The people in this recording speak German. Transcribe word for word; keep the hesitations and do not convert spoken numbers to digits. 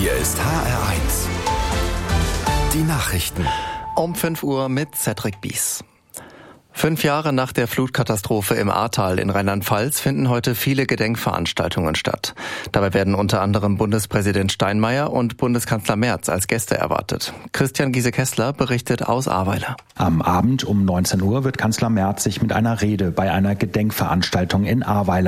Hier ist H R eins. Die Nachrichten. Um fünf Uhr mit Cedric Bies. Fünf Jahre nach der Flutkatastrophe im Ahrtal in Rheinland-Pfalz finden heute viele Gedenkveranstaltungen statt. Dabei werden unter anderem Bundespräsident Steinmeier und Bundeskanzler Merz als Gäste erwartet. Christian Giese-Kessler berichtet aus Ahrweiler. Am Abend um neunzehn Uhr wird Kanzler Merz sich mit einer Rede bei einer Gedenkveranstaltung in Ahrweiler